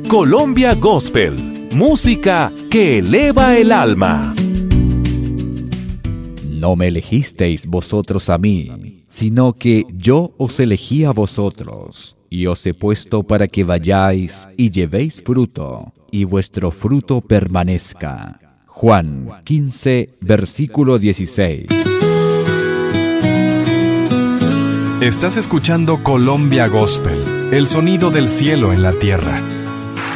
Colombia Gospel, música que eleva el alma. No me elegisteis vosotros a mí, sino que yo os elegí a vosotros, y os he puesto para que vayáis y llevéis fruto, y vuestro fruto permanezca. Juan 15, versículo 16. Estás escuchando Colombia Gospel, el sonido del cielo en la tierra.